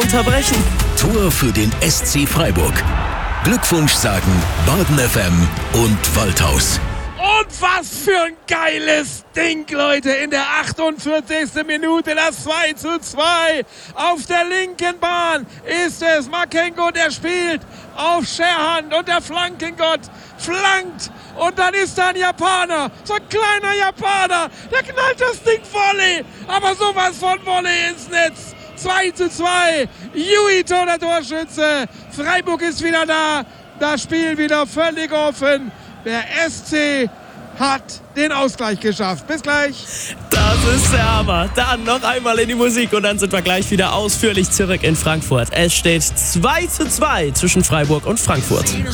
unterbrechen. Tor für den SC Freiburg. Glückwunsch sagen Baden FM und Waldhaus. Und was für ein geiles Ding, Leute. In der 48. Minute das 2:2. Auf der linken Bahn ist es Makengo, der spielt auf Scherhand und der Flankengott flankt. Und dann ist da ein Japaner, so ein kleiner Japaner, der knallt das Ding Volley. Aber sowas von Volley ins Netz. 2:2. Yuito, der Torschütze. Freiburg ist wieder da. Das Spiel wieder völlig offen. Der SC hat den Ausgleich geschafft. Bis gleich. Das ist der Hammer. Dann noch einmal in die Musik und dann sind wir gleich wieder ausführlich zurück in Frankfurt. Es steht 2:2 zwischen Freiburg und Frankfurt.